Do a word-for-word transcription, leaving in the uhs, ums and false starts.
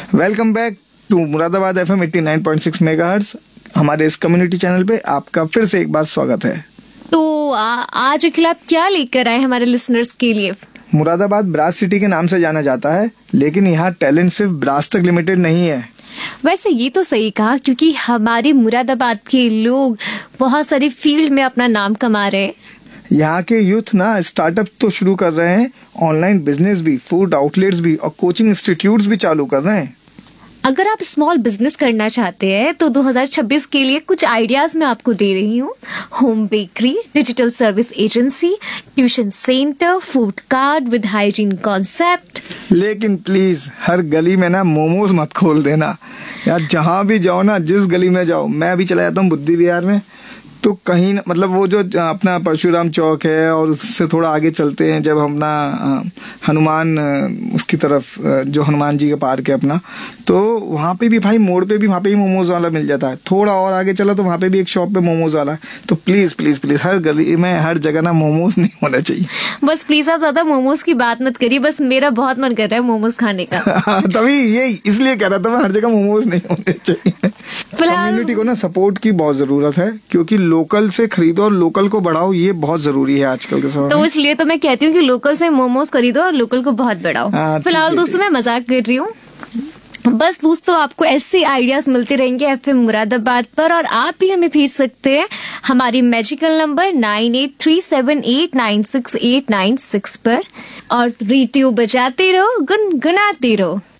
Welcome back to Moradabad F M eighty nine point six megahertz. हमारे इस community channel पे आपका फिर से एक बार स्वागत है। तो आ, आज अखिल आप क्या लेकर आए हमारे लिसनर्स के लिए? मुरादाबाद ब्रास सिटी के नाम से जाना जाता है, लेकिन यहाँ टैलेंट सिर्फ ब्रास तक लिमिटेड नहीं है। वैसे ये तो सही कहा, क्योंकि हमारे मुरादाबाद के लोग बहुत सारे फील्ड में अपना नाम कमा रहे हैं। यहाँ के यूथ ना स्टार्टअप तो शुरू कर रहे हैं, ऑनलाइन बिजनेस भी, फूड आउटलेट्स भी और कोचिंग इंस्टीट्यूट्स भी चालू कर रहे हैं। अगर आप स्मॉल बिजनेस करना चाहते हैं तो दो हज़ार छब्बीस के लिए कुछ आइडियाज मैं आपको दे रही हूँ। Home bakery, digital service agency, tuition centre, food cart with hygiene concept. लेकिन प्लीज हर गली में ना मोमोज मत खोल देना यार। जहाँ भी जाओ ना, जिस गली में जाओ, मैं अभी चला जाता हूँ बुद्धि विहार में, तो कहीं न, मतलब वो जो अपना परशुराम चौक है और उससे थोड़ा आगे चलते हैं, जब अपना हनुमान उसकी तरफ जो हनुमान जी का पार्क है अपना, तो वहाँ पे भी भाई मोड़ पे भी वहाँ पे भी मोमोज वाला मिल जाता है। थोड़ा और आगे चला तो वहाँ पे भी एक शॉप पे मोमोज वाला है। तो प्लीज प्लीज प्लीज हर गली में, हर जगह ना मोमोज नहीं होना चाहिए। बस प्लीज आप ज्यादा मोमोज की बात मत करिए, बस मेरा बहुत मन कर रहा है मोमोज खाने का। तभी ये इसलिए कह रहा था मैं, हर जगह मोमोज नहीं होने चाहिए। कम्युनिटी को ना सपोर्ट की बहुत जरूरत है, क्योंकि लोकल से खरीदो और लोकल को बढ़ाओ, ये बहुत जरूरी है आजकल के समय में। तो इसलिए तो मैं कहती हूँ कि लोकल से मोमोज खरीदो और लोकल को बहुत बढ़ाओ। फिलहाल दोस्तों मैं मजाक कर रही हूँ। बस दोस्तों, आपको ऐसे आइडियाज मिलते रहेंगे एफएम मुरादाबाद पर, और आप भी हमें भेज सकते हैं हमारी magical number nine eight three seven eight nine six eight nine six पर। और रेडियो बजाते रहो, गुनगुनाते रहो।